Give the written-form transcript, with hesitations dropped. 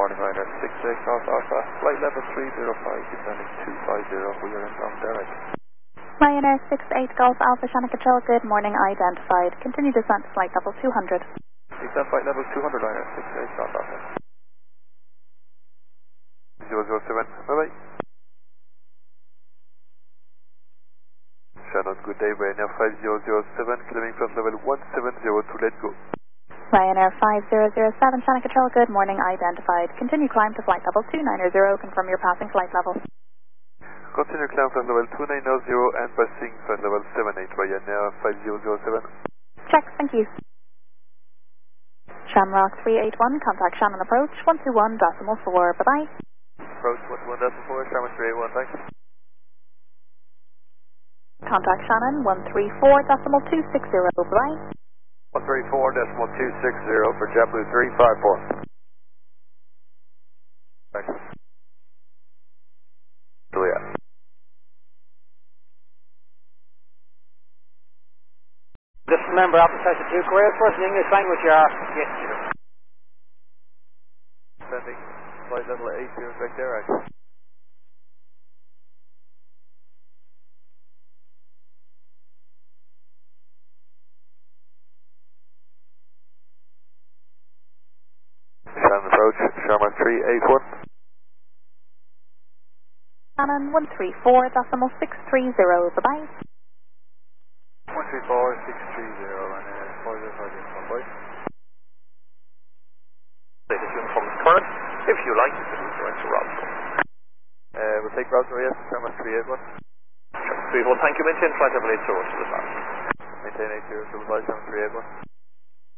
morning, Ryanair 68 Golf Alpha, flight level 305, descending 250, we are inbound direct. Ryanair 68 Golf Alpha, Shannon Control, good morning, identified. Continue descent to flight level 200. Descent flight level 200, Ryanair 68 Golf Alpha. 007, bye-bye. Shannon, good day, Ryanair 5007, climbing from level 170 to let go. Ryanair 5007, Shannon Control, good morning, identified. Continue climb to flight level 290, confirm your passing flight level. Continue climb from level 290 and passing from level 78, Ryanair 5007. Check, thank you. Shamrock 381, contact Shannon approach 121.4, bye-bye. Approach 121.4, Shamrock 381, thanks. Contact Shannon 134.260, bye-bye. 134.260 for JetBlue 354. Thanks. Juliet. Just remember, Alpha Session 2, Korea, first in English language, you are. Yes, sir. Sending flight level 80 back there, right? Shannon approach, Shamrock 381. Shannon 134.630, bye-bye. 134.630 and 405 boys. Latest uniform is current. If you like, you can rejoin to Roswell. We'll take Roswell, yes, Shamrock 381. Sure. 381, thank you. Maintain flight level 80 to the pass. Maintain 80 to the flight, Shamrock 381.